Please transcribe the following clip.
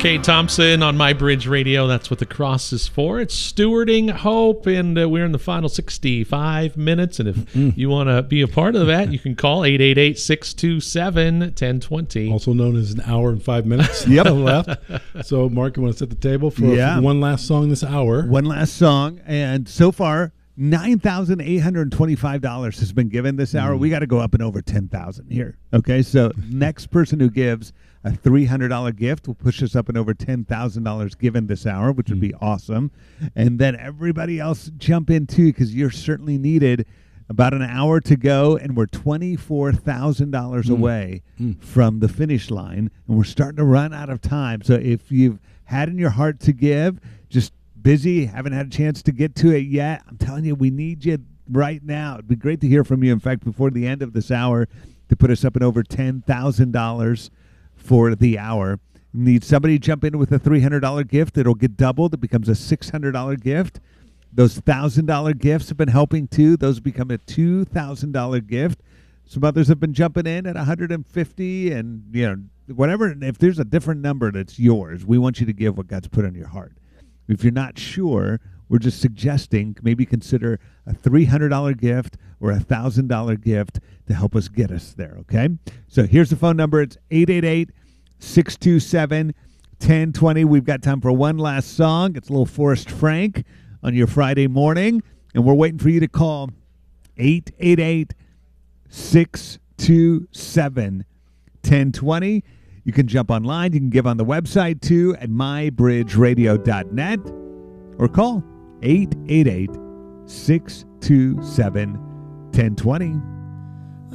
Kate Thompson on My Bridge Radio. That's what the cross is for. It's stewarding hope, and we're in the final 65 minutes. And if you want to be a part of that, you can call 888-627-1020. Also known as an hour and 5 minutes left. So, Mark, you want to set the table for one last song this hour? One last song. And so far, $9,825 has been given this hour. We got to go up and over $10,000 here. Okay, so next person who gives a $300 gift will push us up and over $10,000 given this hour, which would be awesome. And then everybody else jump in too, because you're certainly needed. About an hour to go, and we're $24,000 away from the finish line, and we're starting to run out of time. So if you've had in your heart to give, just busy, haven't had a chance to get to it yet, I'm telling you, we need you right now. It'd be great to hear from you, in fact, before the end of this hour, to put us up and over $10,000 for the hour. Need somebody to jump in with a $300 gift. It'll get doubled. It becomes a $600 gift. Those $1,000 gifts have been helping too. Those become a $2,000 gift. Some others have been jumping in at $150, and whatever. If there's a different number that's yours, we want you to give what God's put on your heart. If you're not sure, we're just suggesting maybe consider a $300 gift or a $1,000 gift to help us get us there, okay? So here's the phone number. It's 888-627-1020. We've got time for one last song. It's a little Forrest Frank on your Friday morning, and we're waiting for you to call 888-627-1020. You can jump online. You can give on the website, too, at mybridgeradio.net, or call 888-627-1020.